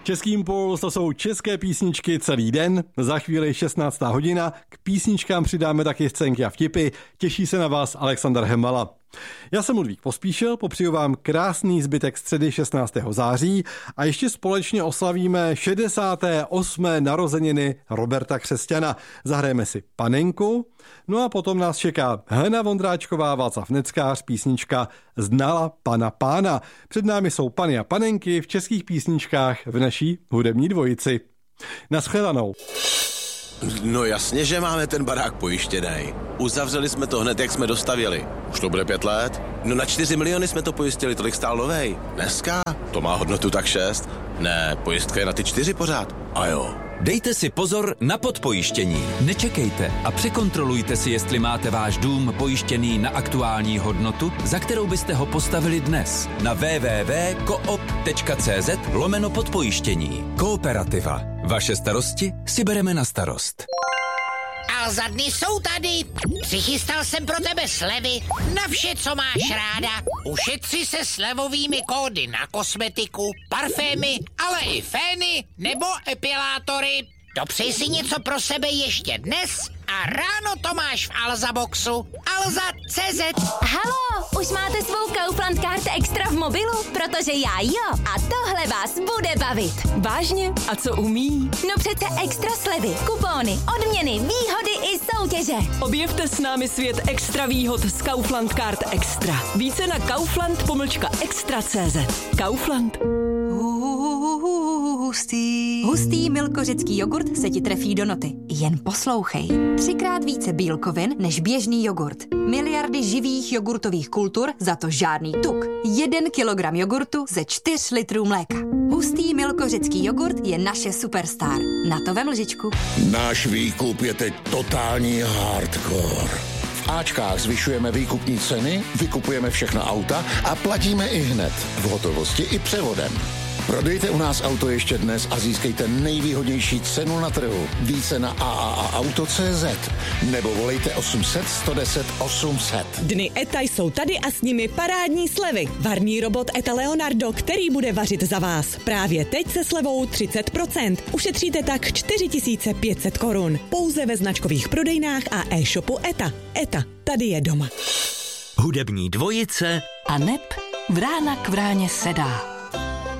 Český impuls, to jsou české písničky celý den. Za chvíli 16. hodina. K písničkám přidáme taky scénky a vtipy. Těší se na vás Alexander Hemala. Já jsem Ludvík Pospíšil, popřeju vám krásný zbytek středy 16. září a ještě společně oslavíme 68. narozeniny Roberta Křesťana. Zahrajeme si Panenku, no a potom nás čeká Hana Vondráčková, Václav Neckář, písnička Znala pana pána. Před námi jsou Pany a panenky v českých písničkách v naší hudební dvojici. Naschledanou. No jasně, že máme ten barák pojištěnej. Uzavřeli jsme to hned, jak jsme dostavili. Už to bude 5 let? No na 4 miliony jsme to pojistili, tolik stál novej. Dneska? To má hodnotu tak 6. Ne, pojistka je na ty 4 pořád. A jo. Dejte si pozor na podpojištění. Nečekejte a překontrolujte si, jestli máte váš dům pojištěný na aktuální hodnotu, za kterou byste ho postavili dnes na www.coop.cz/podpojištění. Kooperativa. Vaše starosti si bereme na starost. A za dny jsou tady. Přichystal jsem pro tebe slevy na vše, co máš ráda. Ušetři se slevovými kódy na kosmetiku, parfémy, ale i fény nebo epilátory. Dopřej si něco pro sebe ještě dnes a ráno to máš v Alza Boxu. Alza.cz. Haló, už máte svou Kaufland Card Extra v mobilu? Protože já jo. A tohle vás bude bavit. Vážně? A co umí? No přece extra slevy, kupóny, odměny, výhody i soutěže. Objevte s námi svět extra výhod z Kaufland Card Extra. Více na kaufland.extra.cz. Kaufland. Hustý milkořecký jogurt se ti trefí do noty. Jen poslouchej. 3x více bílkovin než běžný jogurt. Miliardy živých jogurtových kultur, za to žádný tuk. 1 kilogram jogurtu ze 4 litrů mléka. Hustý milkořecký jogurt je naše superstar. Na to vem lžičku. Náš výkup je teď totální hardcore. V Ačkách zvyšujeme výkupní ceny, vykupujeme všechna auta a platíme i hned. V hotovosti i převodem. Prodejte u nás auto ještě dnes a získejte nejvýhodnější cenu na trhu. Více na AAAauto.cz nebo volejte 800 110 800. Dny ETA jsou tady a s nimi parádní slevy. Varný robot ETA Leonardo, který bude vařit za vás. Právě teď se slevou 30%. Ušetříte tak 4500 korun. Pouze ve značkových prodejnách a e-shopu ETA. ETA, tady je doma. Hudební dvojice A neb vrána k vráně sedá.